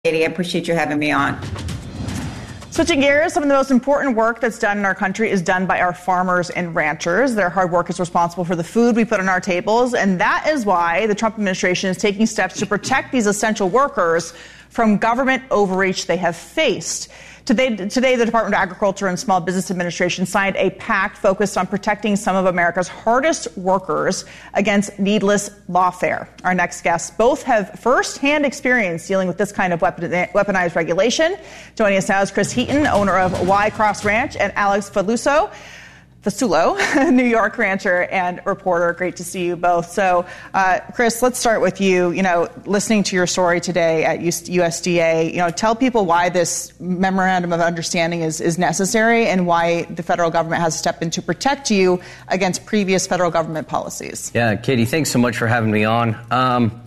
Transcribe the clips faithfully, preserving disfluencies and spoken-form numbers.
Katie, I appreciate you having me on. Switching gears, some of the most important work that's done in our country is done by our farmers and ranchers. Their hard work is responsible for the food we put on our tables, and that is why the Trump administration is taking steps to protect these essential workers from government overreach they have faced. Today, today, the Department of Agriculture and Small Business Administration signed a pact focused on protecting some of America's hardest workers against needless lawfare. Our next guests both have firsthand experience dealing with this kind of weapon, weaponized regulation. Joining us now is Chris Heaton, owner of Y Cross Ranch, and Alex Faluso, Fasulo, New York rancher and reporter. Great to see you both. So, uh, Chris, let's start with you. You know, listening to your story today at U S D A, you know, tell people why this memorandum of understanding is, is necessary and why the federal government has stepped in to protect you against previous federal government policies. Yeah, Katie, thanks so much for having me on. Um,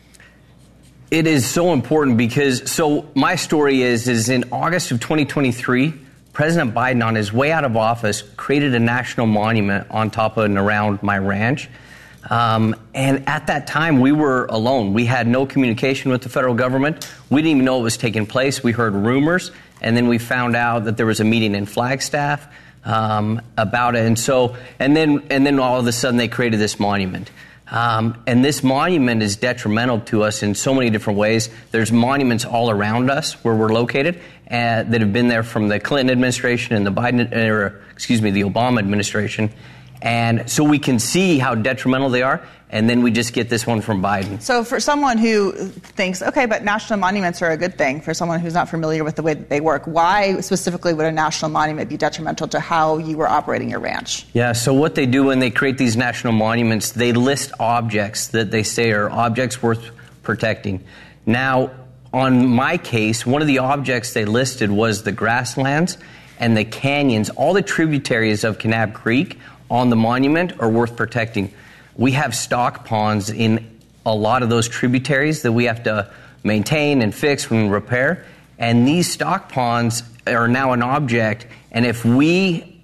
it is so important because, so my story is, is in August of twenty twenty-three, President Biden, on his way out of office, created a national monument on top of and around my ranch. Um, and at that time, we were alone. We had no communication with the federal government. We didn't even know it was taking place. We heard rumors, and then we found out that there was a meeting in Flagstaff um, about it. And so, and then, and then all of a sudden, they created this monument. Um, and this monument is detrimental to us in so many different ways. There's monuments all around us where we're located uh, that have been there from the Clinton administration and the Biden, or excuse me, the Obama administration. And so we can see how detrimental they are. And then we just get this one from Biden. So for someone who thinks, okay, but national monuments are a good thing, for someone who's not familiar with the way that they work, why specifically would a national monument be detrimental to how you were operating your ranch? Yeah, so what they do when they create these national monuments, they list objects that they say are objects worth protecting. Now, on my case, one of the objects they listed was the grasslands and the canyons. All the tributaries of Kanab Creek on the monument are worth protecting. We have stock ponds in a lot of those tributaries that we have to maintain and fix and repair. And these stock ponds are now an object. And if we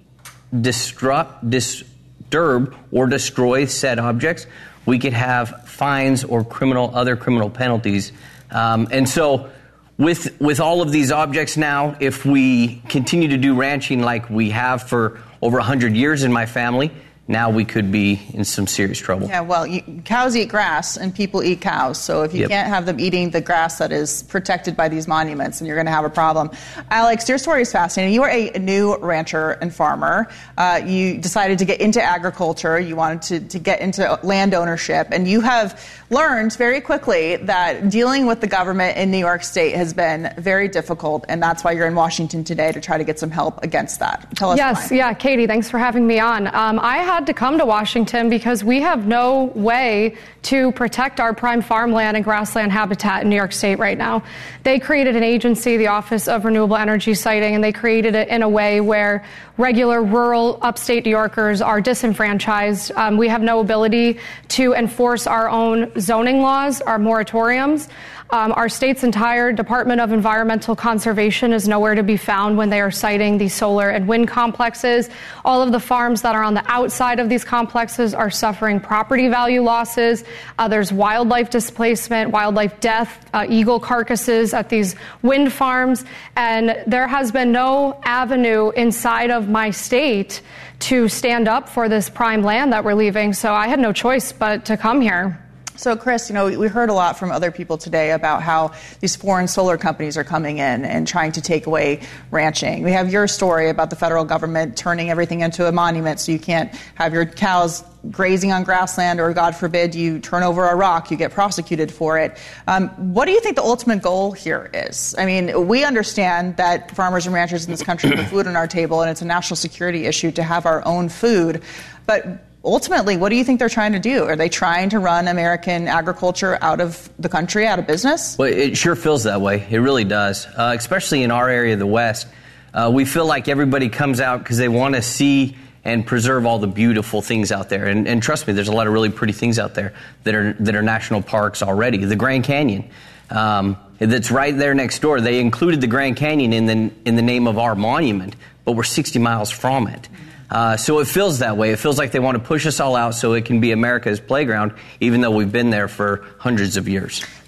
disrupt, disturb or destroy said objects, we could have fines or criminal other criminal penalties. Um, and so with with all of these objects now, if we continue to do ranching like we have for over one hundred years in my family, now we could be in some serious trouble. Yeah, well, you, cows eat grass and people eat cows. So if you yep. can't have them eating the grass that is protected by these monuments, then you're going to have a problem. Alex, your story is fascinating. You are a new rancher and farmer. Uh, you decided to get into agriculture. You wanted to, to get into land ownership. And you have learned very quickly that dealing with the government in New York State has been very difficult. And that's why you're in Washington today, to try to get some help against that. Tell us yes, why. Yeah, Katie, thanks for having me on. Um, I had to come to Washington because we have no way to protect our prime farmland and grassland habitat in New York State right now. They created an agency, the Office of Renewable Energy Siting, and they created it in a way where regular rural upstate New Yorkers are disenfranchised. Um, we have no ability to enforce our own zoning laws, our moratoriums. Um, our state's entire Department of Environmental Conservation is nowhere to be found when they are siting these solar and wind complexes. All of the farms that are on the outside of these complexes are suffering property value losses. Uh, there's wildlife displacement, wildlife death, uh, eagle carcasses at these wind farms. And there has been no avenue inside of my state to stand up for this prime land that we're leaving. So I had no choice but to come here. So, Chris, you know, we heard a lot from other people today about how these foreign solar companies are coming in and trying to take away ranching. We have your story about the federal government turning everything into a monument so you can't have your cows grazing on grassland, or God forbid you turn over a rock, you get prosecuted for it. Um, what do you think the ultimate goal here is? I mean, we understand that farmers and ranchers in this country put food on our table, and it's a national security issue to have our own food. But ultimately, what do you think they're trying to do? Are they trying to run American agriculture out of the country, out of business? Well, it sure feels that way. It really does, uh, especially in our area of the West. Uh, we feel like everybody comes out because they want to see and preserve all the beautiful things out there. And, and trust me, there's a lot of really pretty things out there that are that are national parks already. The Grand Canyon, um, that's right there next door. They included the Grand Canyon in the in the name of our monument, but we're sixty miles from it. Uh, so it feels that way. It feels like they want to push us all out so it can be America's playground, even though we've been there for hundreds of years.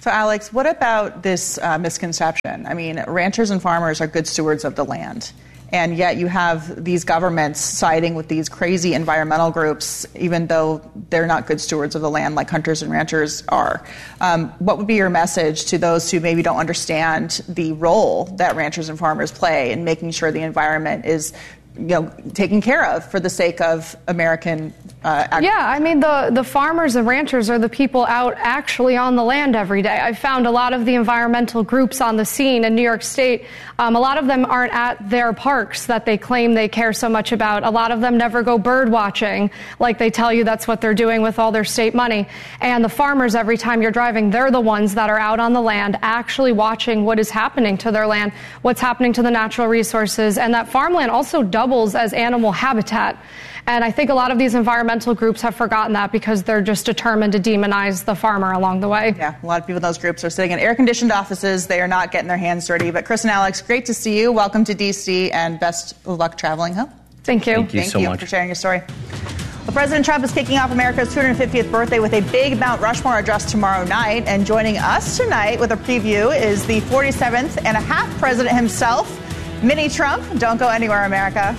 So, Alex, what about this uh, misconception? I mean, ranchers and farmers are good stewards of the land, and yet you have these governments siding with these crazy environmental groups, even though they're not good stewards of the land like hunters and ranchers are. Um, what would be your message to those who maybe don't understand the role that ranchers and farmers play in making sure the environment is, you know, taken care of for the sake of American uh, agriculture? Yeah, I mean, the, the farmers and ranchers are the people out actually on the land every day. I've found a lot of the environmental groups on the scene in New York State. Um, a lot of them aren't at their parks that they claim they care so much about. A lot of them never go bird watching like they tell you that's what they're doing with all their state money. And the farmers, every time you're driving, they're the ones that are out on the land actually watching what is happening to their land, what's happening to the natural resources. And that farmland also doubles as animal habitat. And I think a lot of these environmental groups have forgotten that because they're just determined to demonize the farmer along the way. Yeah, a lot of people in those groups are sitting in air-conditioned offices. They are not getting their hands dirty. But Chris and Alex, great to see you. Welcome to D C, and best of luck traveling home. Thank you. Thank you Thank so you much for sharing your story. Well, President Trump is kicking off America's two hundred fiftieth birthday with a big Mount Rushmore address tomorrow night. And joining us tonight with a preview is the forty-seventh and a half president himself, Mini Trump. Don't go anywhere, America.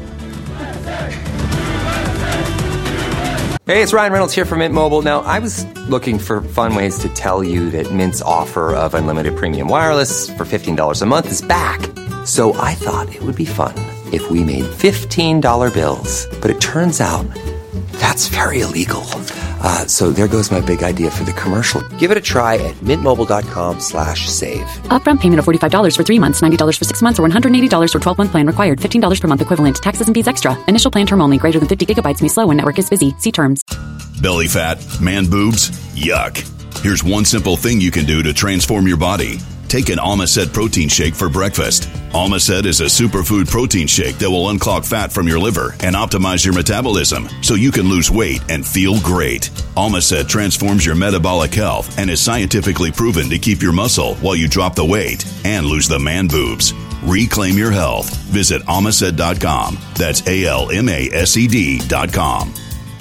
Hey, it's Ryan Reynolds here from Mint Mobile. Now, I was looking for fun ways to tell you that Mint's offer of unlimited premium wireless for fifteen dollars a month is back. So I thought it would be fun if we made fifteen dollar bills. But it turns out that's very illegal. Uh, so there goes my big idea for the commercial. Give it a try at mintmobile.com slash save. Upfront payment of forty-five dollars for three months, ninety dollars for six months, or one hundred eighty dollars for twelve-month plan required. fifteen dollars per month equivalent. Taxes and fees extra. Initial plan term only. Greater than fifty gigabytes may slow when network is busy. See terms. Belly fat, man boobs, yuck. Here's one simple thing you can do to transform your body. Take an Almacet protein shake for breakfast. Almacet is a superfood protein shake that will unclog fat from your liver and optimize your metabolism so you can lose weight and feel great. Almacet transforms your metabolic health and is scientifically proven to keep your muscle while you drop the weight and lose the man boobs. Reclaim your health. Visit almacet dot com. That's A L M A S E D dot com.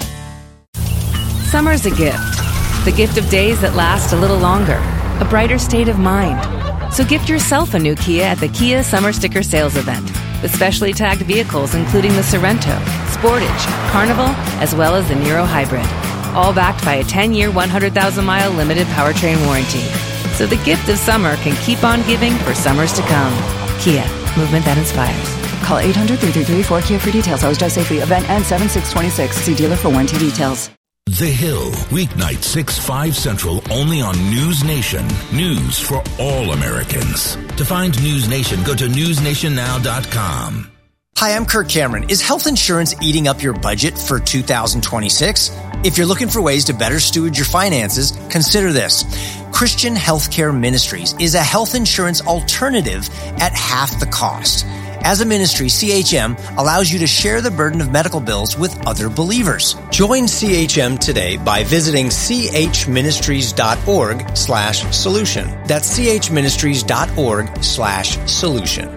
Summer's a gift. The gift of days that last a little longer. A brighter state of mind. So gift yourself a new Kia at the Kia Summer Sticker Sales Event with specially tagged vehicles including the Sorento, Sportage, Carnival, as well as the Niro Hybrid. All backed by a ten-year, one hundred thousand mile limited powertrain warranty. So the gift of summer can keep on giving for summers to come. Kia, movement that inspires. Call eight hundred, three three three, four K I A for details. Always drive safely. Event ends seven six twenty-six. See dealer for warranty details. The Hill, weeknight six, five Central, only on News Nation. News for all Americans. To find News Nation, go to news nation now dot com. Hi, I'm Kirk Cameron. Is health insurance eating up your budget for two thousand twenty-six? If you're looking for ways to better steward your finances, consider this. Christian Healthcare Ministries is a health insurance alternative at half the cost. As a ministry, C H M allows you to share the burden of medical bills with other believers. Join C H M today by visiting chministries.org slash solution. That's chministries.org slash solution.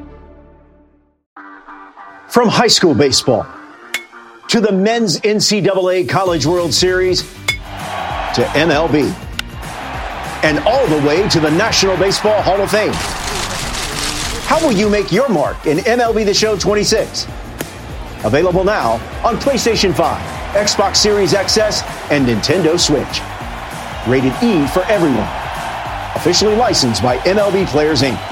From high school baseball to the men's N C double A College World Series to M L B and all the way to the National Baseball Hall of Fame. How will you make your mark in M L B The Show twenty-six? Available now on PlayStation five, Xbox Series X S, and Nintendo Switch. Rated E for everyone. Officially licensed by M L B Players, Incorporated.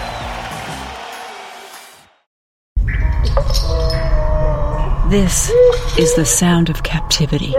This is the sound of captivity.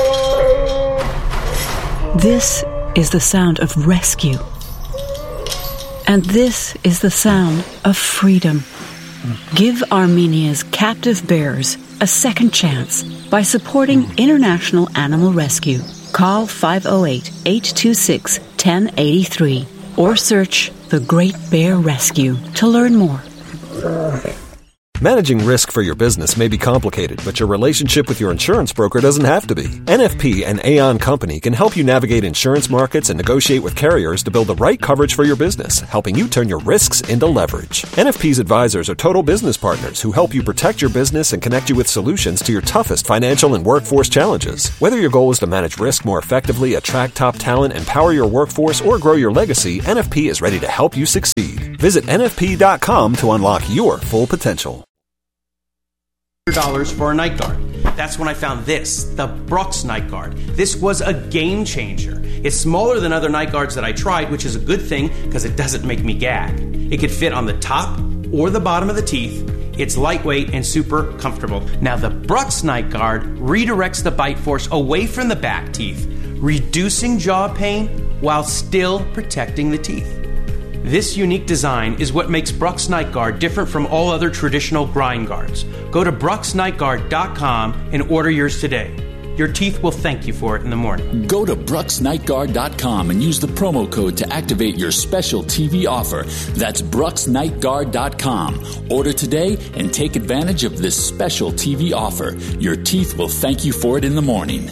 This is the sound of rescue. And this is the sound of freedom. Give Armenia's captive bears a second chance by supporting International Animal Rescue. Call five oh eight, eight two six, one oh eight three or search The Great Bear Rescue to learn more. Managing risk for your business may be complicated, but your relationship with your insurance broker doesn't have to be. N F P and Aon Company can help you navigate insurance markets and negotiate with carriers to build the right coverage for your business, helping you turn your risks into leverage. N F P's advisors are total business partners who help you protect your business and connect you with solutions to your toughest financial and workforce challenges. Whether your goal is to manage risk more effectively, attract top talent, empower your workforce, or grow your legacy, N F P is ready to help you succeed. Visit N F P dot com to unlock your full potential. Dollars for a night guard. That's when I found this, the Brooks night guard. This was a game changer. It's smaller than other night guards that I tried, which is a good thing because it doesn't make me gag. It could fit on the top or the bottom of the teeth. It's lightweight and super comfortable. Now the Brooks night guard redirects the bite force away from the back teeth, reducing jaw pain while still protecting the teeth. This unique design is what makes Brooks Night Guard different from all other traditional grind guards. Go to brooks night guard dot com and order yours today. Your teeth will thank you for it in the morning. Go to brooks night guard dot com and use the promo code to activate your special T V offer. That's brooks night guard dot com. Order today and take advantage of this special T V offer. Your teeth will thank you for it in the morning.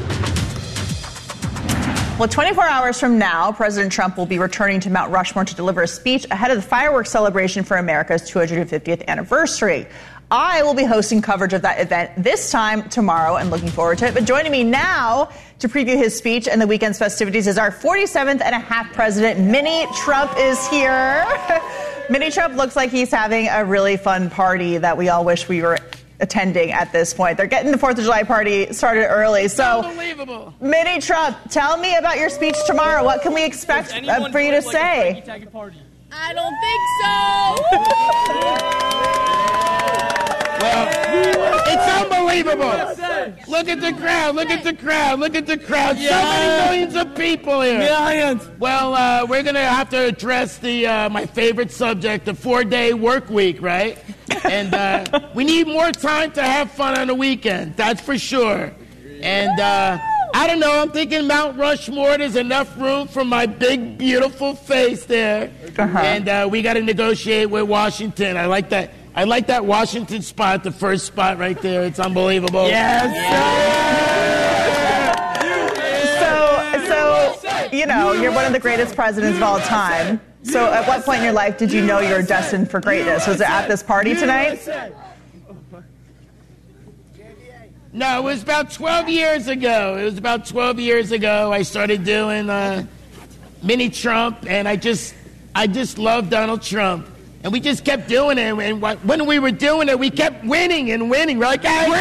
Well, twenty-four hours from now, President Trump will be returning to Mount Rushmore to deliver a speech ahead of the fireworks celebration for America's two hundred fiftieth anniversary. I will be hosting coverage of that event this time tomorrow and looking forward to it. But joining me now to preview his speech and the weekend's festivities is our forty-seventh and a half president. Minnie Trump is here. Minnie Trump looks like he's having a really fun party that we all wish we were attending at this point. They're getting the fourth of July party started early. So, unbelievable. Minnie Trump, tell me about your speech tomorrow. What can we expect uh, for you to like say? I don't think so. Well, it's unbelievable. Look at the crowd. Look at the crowd. Look at the crowd. So many millions of people here. Millions. Well, uh, we're going to have to address the uh, my favorite subject, the four-day work week, right? And uh, we need more time to have fun on the weekend. That's for sure. And uh, I don't know. I'm thinking Mount Rushmore. There's enough room for my big, beautiful face there. Uh-huh. And uh, we got to negotiate with Washington. I like that. I like that Washington spot, the first spot right there. It's unbelievable. Yes. Yeah. So, so you know, you're one of the greatest presidents of all time. So at what point in your life did you know you were destined for greatness? Was it at this party tonight? No, it was about twelve years ago. It was about twelve years ago. I started doing uh, Mini Trump, and I just, I just love Donald Trump. And we just kept doing it. And when we were doing it, we kept winning and winning. We're like, hey,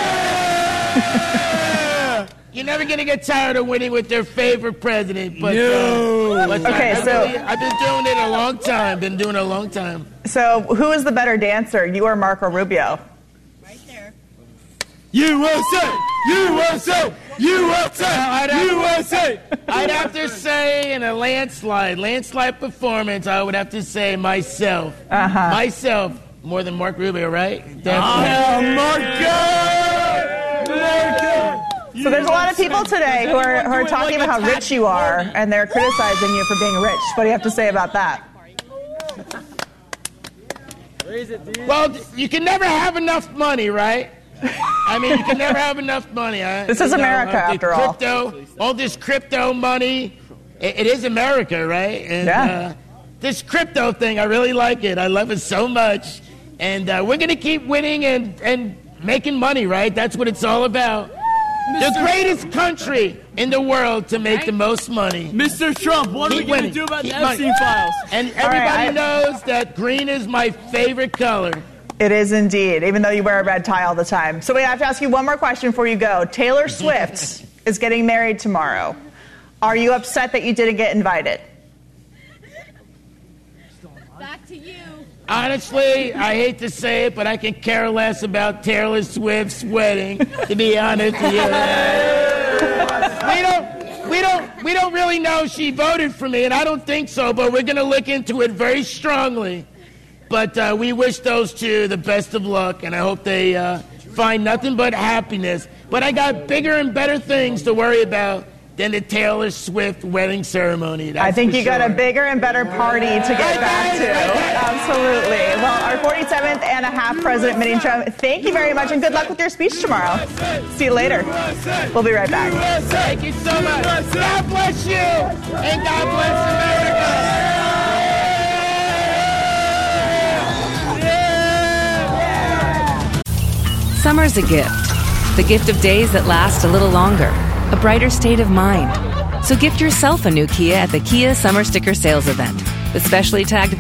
yeah! You're never going to get tired of winning with their favorite president. But, no. uh, but okay, I, I so really, I've been doing it a long time. Been doing it a long time. So who is the better dancer, you or Marco Rubio? Right there. U S A! U S A! U S A! U S A! I'd have to say in a landslide, landslide performance, I would have to say myself. Uh-huh. Myself, more than Mark Rubio, right? Definitely. Oh, Marco! Marco! So there's a lot of people today who are, who are talking about how rich you are, and they're criticizing you for being rich. What do you have to say about that? Well, you can never have enough money, right? I mean, you can never have enough money. Huh? This is you know, America, uh, after all. Crypto, all this crypto money. It, it is America, right? And, yeah. Uh, this crypto thing, I really like it. I love it so much. And uh, we're going to keep winning and, and making money, right? That's what it's all about. The greatest country in the world to make the most money. Mister Trump, what are we going to do about the Epstein files? And everybody right, I... knows that green is my favorite color. It is indeed, even though you wear a red tie all the time. So we have to ask you one more question before you go. Taylor Swift is getting married tomorrow. Are you upset that you didn't get invited? Back to you. Honestly, I hate to say it, but I can care less about Taylor Swift's wedding, to be honest with you. we don't, we don't, we don't really know she voted for me, and I don't think so, but we're going to look into it very strongly. But uh, we wish those two the best of luck, and I hope they uh, find nothing but happiness. But I got bigger and better things to worry about than the Taylor Swift wedding ceremony. That's I think for you got sure. a bigger and better party to get back to. Absolutely. Well, our forty-seventh and a half President Minnie Trump, thank you very much, and good luck with your speech tomorrow. See you later. We'll be right back. Thank you so much. God bless you, and God bless America. Summer's a gift. The gift of days that last a little longer. A brighter state of mind. So gift yourself a new Kia at the Kia Summer Sticker Sales Event. With specially tagged